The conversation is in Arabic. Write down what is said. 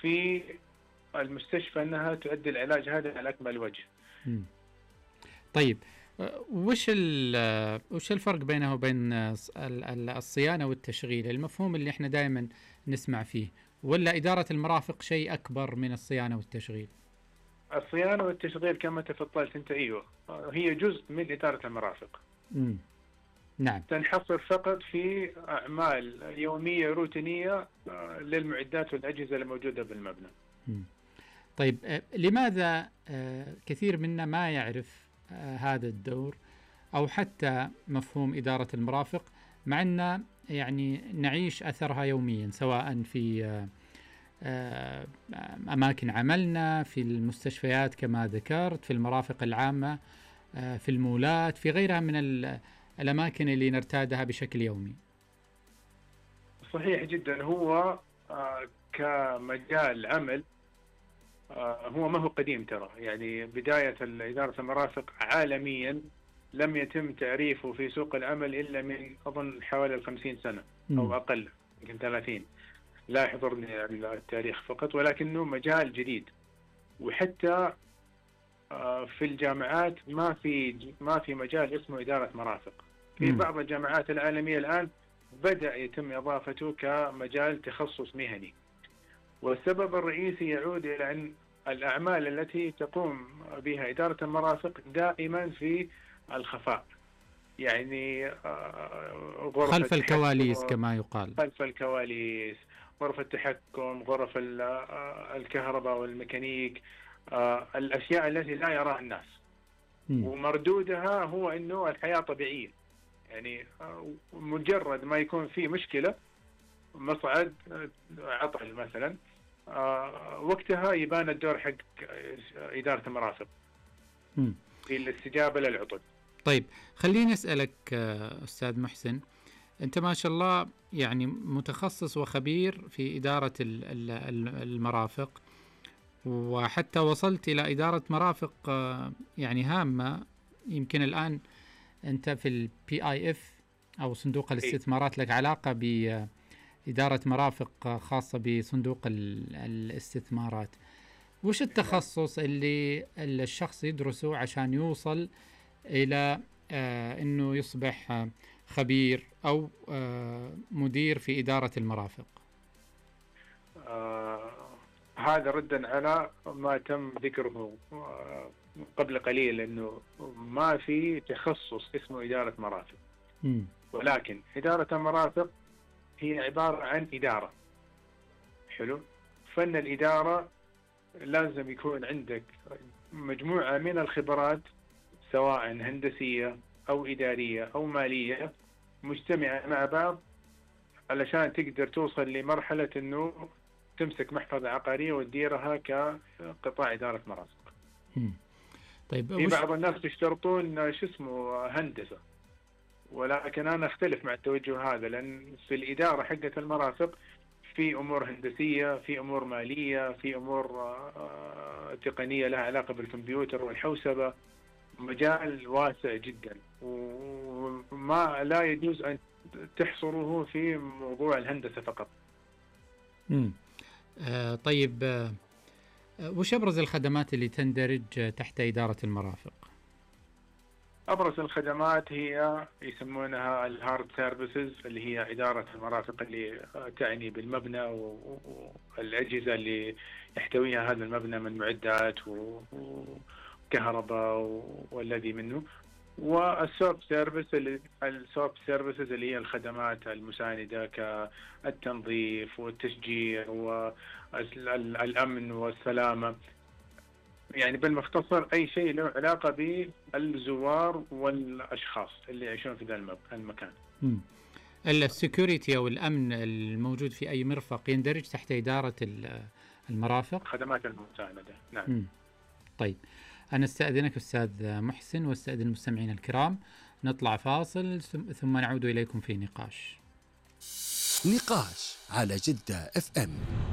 في المستشفى أنها تؤدي العلاج هذا على أكمل وجه. طيب وش الفرق بينه وبين الصيانة والتشغيل، المفهوم اللي احنا دائما نسمع فيه، ولا إدارة المرافق شيء أكبر من الصيانة والتشغيل؟ الصيانة والتشغيل كما تفضلت أنت هي جزء من إدارة المرافق. نعم. تنحصر فقط في أعمال يومية روتينية للمعدات والأجهزة الموجودة بالمبنى. طيب لماذا كثير منا ما يعرف هذا الدور أو حتى مفهوم إدارة المرافق، مع أن يعني نعيش أثرها يوميا، سواء في أماكن عملنا، في المستشفيات كما ذكرت، في المرافق العامة، في المولات، في غيرها من الأماكن اللي نرتادها بشكل يومي؟ صحيح جدا. هو كمجال عمل هو ما هو قديم ترى، يعني بداية إدارة المرافق عالميا لم يتم تعريفه في سوق العمل إلا من أظن حوالي 50 سنة أو أقل، يمكن 30، لا يحضرني التاريخ فقط، ولكنه مجال جديد. وحتى في الجامعات ما في مجال اسمه إدارة مرافق. في بعض الجامعات العالمية الآن بدأ يتم إضافته كمجال تخصص مهني، والسبب الرئيسي يعود إلى أن الأعمال التي تقوم بها إدارة المرافق دائما في الخفاء، يعني خلف الكواليس كما يقال. خلف الكواليس، غرف التحكم، غرف الكهرباء والميكانيك، الأشياء التي لا يراها الناس. ومردودها هو أنه الحياة طبيعية، يعني مجرد ما يكون في مشكلة، مصعد عطل مثلا، وقتها يبان الدور حق إدارة المرافق في الاستجابة للعطل. طيب خليني أسألك أستاذ محسن، أنت ما شاء الله يعني متخصص وخبير في إدارة المرافق، وحتى وصلت إلى إدارة مرافق يعني هامة. يمكن الآن أنت في PIF أو صندوق الاستثمارات، لك علاقة بإدارة مرافق خاصة بصندوق الاستثمارات. وش التخصص اللي الشخص يدرسه عشان يوصل إلى أنه يصبح خبير أو مدير في إدارة المرافق؟ هذا ردا على ما تم ذكره قبل قليل، أنه ما في تخصص اسمه إدارة مرافق. ولكن إدارة المرافق هي عبارة عن إدارة. حلو. فن الإدارة لازم يكون عندك مجموعة من الخبرات، سواء هندسية أو إدارية أو مالية، مجتمعة مع بعض علشان تقدر توصل لمرحلة أنه تمسك محفظة عقارية وتديرها كقطاع إدارة مرافق. طيب في بعض الناس يشترطون هندسة، ولكن أنا أختلف مع التوجه هذا، لأن في الإدارة حقة المرافق في أمور هندسية، في أمور مالية، في أمور تقنية لها علاقة بالكمبيوتر والحوسبة، مجال واسع جدا، وما لا يجوز أن تحصره في موضوع الهندسة فقط. طيب وش أبرز الخدمات اللي تندرج تحت إدارة المرافق؟ أبرز الخدمات هي يسمونها الهارد سيرفيسز، اللي هي إدارة المرافق اللي تعني بالمبنى والأجهزة اللي يحتويها هذا المبنى من معدات وكهرباء والذي منه. والسوفت سيرفيسز اللي هي الخدمات المساندة كالتنظيف والتشجيع والأمن والسلامة، يعني بالمختصر أي شيء له علاقة بالزوار والأشخاص اللي يعيشون في ذا المكان. السيكوريتي أو الأمن الموجود في أي مرفق يندرج تحت إدارة المرافق. خدمات المساندة. نعم. طيب أنا استأذنك أستاذ محسن واستأذن المستمعين الكرام، نطلع فاصل ثم نعود إليكم في نقاش على جدة FM.